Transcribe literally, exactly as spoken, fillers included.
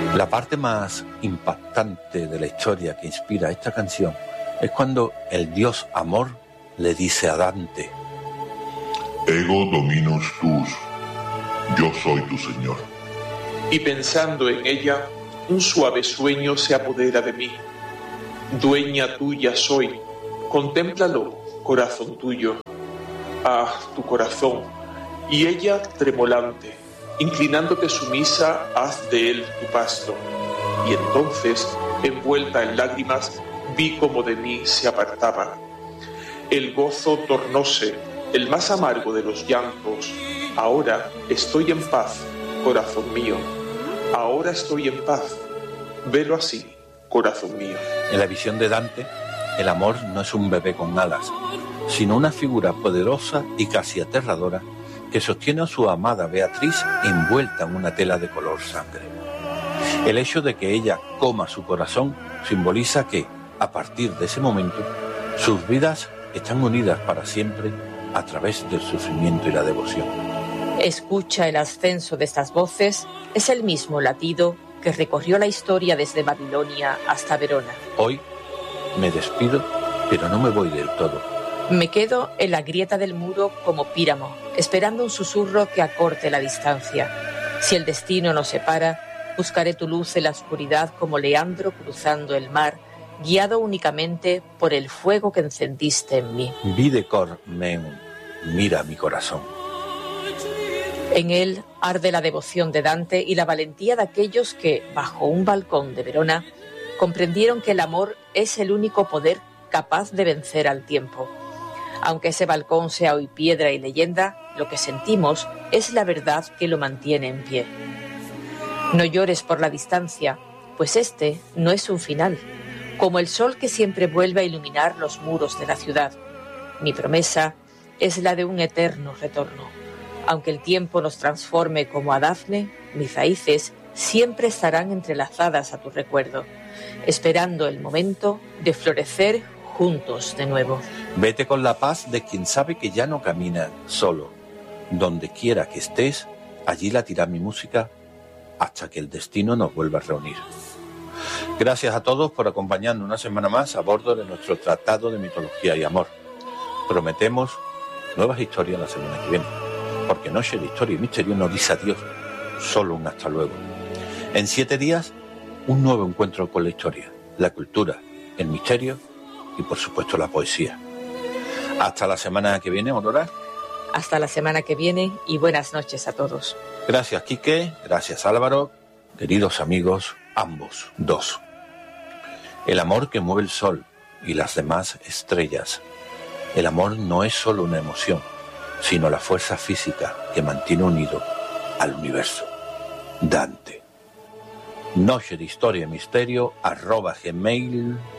La parte más impactante de la historia que inspira esta canción es cuando el dios amor le dice a Dante: Ego dominus tuus, yo soy tu señor. Y pensando en ella, un suave sueño se apodera de mí. Dueña tuya soy, contémplalo, corazón tuyo. Ah, tu corazón, y ella tremolante, inclinándote sumisa, haz de él tu pasto. Y entonces, envuelta en lágrimas, vi como de mí se apartaba. El gozo tornóse, el más amargo de los llantos. Ahora estoy en paz, corazón mío. Ahora estoy en paz. Velo así, corazón mío. En la visión de Dante, el amor no es un bebé con alas, sino una figura poderosa y casi aterradora que sostiene a su amada Beatriz envuelta en una tela de color sangre. El hecho de que ella coma su corazón simboliza que, a partir de ese momento, sus vidas están unidas para siempre a través del sufrimiento y la devoción. Escucha el ascenso de estas voces, es el mismo latido que recorrió la historia desde Babilonia hasta Verona. Hoy me despido, pero no me voy del todo. Me quedo en la grieta del muro como Píramo, esperando un susurro que acorte la distancia. Si el destino nos separa, buscaré tu luz en la oscuridad como Leandro cruzando el mar, guiado únicamente por el fuego que encendiste en mí. Vide cor meum, mira mi corazón. En él arde la devoción de Dante y la valentía de aquellos que, bajo un balcón de Verona, comprendieron que el amor es el único poder capaz de vencer al tiempo. Aunque ese balcón sea hoy piedra y leyenda, lo que sentimos es la verdad que lo mantiene en pie. No llores por la distancia, pues este no es un final, como el sol que siempre vuelve a iluminar los muros de la ciudad. Mi promesa es la de un eterno retorno. Aunque el tiempo nos transforme como a Dafne, mis raíces siempre estarán entrelazadas a tu recuerdo, esperando el momento de florecer juntos de nuevo. Vete con la paz de quien sabe que ya no camina solo. Donde quiera que estés, allí latirá mi música hasta que el destino nos vuelva a reunir. Gracias a todos por acompañarnos una semana más a bordo de nuestro Tratado de Mitología y Amor. Prometemos nuevas historias la semana que viene, porque Noche de Historia y Misterio nos dice adiós, solo un hasta luego. En siete días, un nuevo encuentro con la historia, la cultura, el misterio y por supuesto la poesía. Hasta la semana que viene, Aurora. Hasta la semana que viene y buenas noches a todos. Gracias, Quique, gracias, Álvaro, queridos amigos, ambos dos. El amor que mueve el sol y las demás estrellas. El amor no es solo una emoción, sino la fuerza física que mantiene unido al universo. Dante. Noche de Historia y Misterio arroba gmail